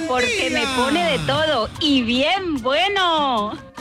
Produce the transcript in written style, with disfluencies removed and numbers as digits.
Porque me pone de todo y bien bueno.